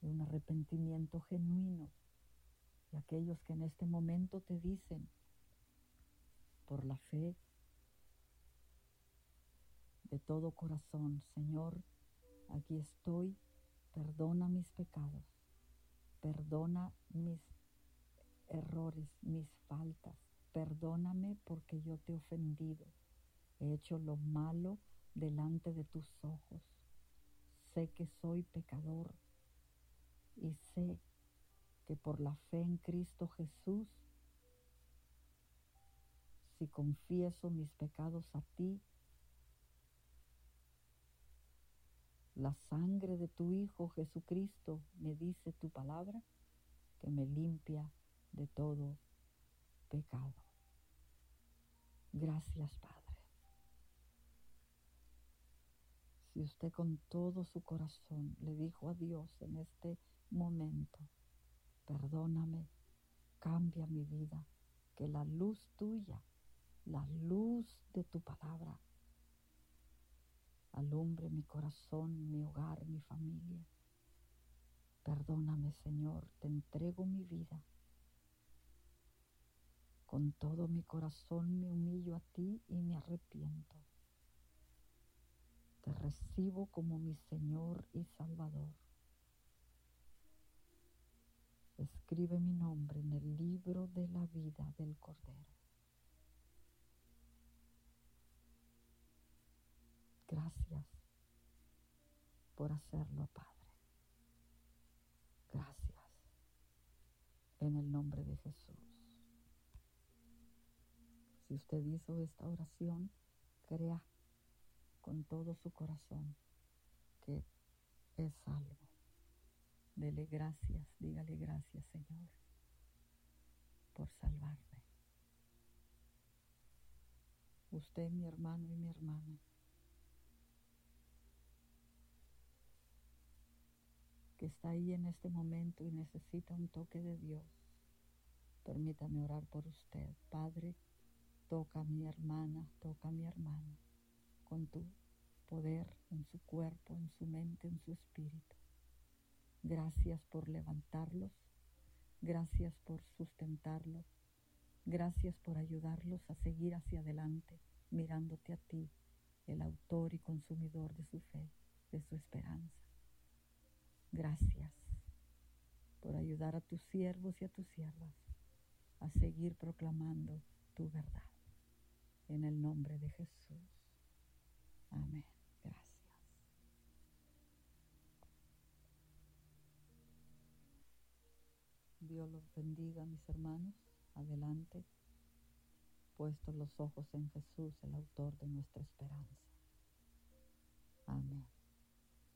de un arrepentimiento genuino. Y aquellos que en este momento te dicen, por la fe, de todo corazón, Señor, aquí estoy, perdona mis pecados, perdona mis errores, mis faltas, perdóname porque yo te he ofendido, he hecho lo malo delante de tus ojos, sé que soy pecador y sé que por la fe en Cristo Jesús, si confieso mis pecados a ti, la sangre de tu Hijo Jesucristo, me dice tu palabra, que me limpia de todo pecado. Gracias, Padre. Si usted con todo su corazón le dijo a Dios en este momento, perdóname, cambia mi vida, que la luz tuya, la luz de tu palabra, alumbre mi corazón, mi hogar, mi familia. Perdóname, Señor, te entrego mi vida. Con todo mi corazón me humillo a ti y me arrepiento. Te recibo como mi Señor y Salvador. Escribe mi nombre en el libro de la vida del Cordero. Gracias por hacerlo, Padre. Gracias. En el nombre de Jesús. Si usted hizo esta oración, crea con todo su corazón que es salvo. Dele gracias, dígale gracias, Señor, por salvarme. Usted, mi hermano y mi hermana, que está ahí en este momento y necesita un toque de Dios, permítame orar por usted. Padre, toca a mi hermana, toca a mi hermano, con tu poder en su cuerpo, en su mente, en su espíritu. Gracias por levantarlos, gracias por sustentarlos, gracias por ayudarlos a seguir hacia adelante, mirándote a ti, el autor y consumidor de su fe, de su esperanza. Gracias por ayudar a tus siervos y a tus siervas a seguir proclamando tu verdad. En el nombre de Jesús. Amén. Gracias. Dios los bendiga, mis hermanos. Adelante, puestos los ojos en Jesús, el autor de nuestra esperanza. Amén.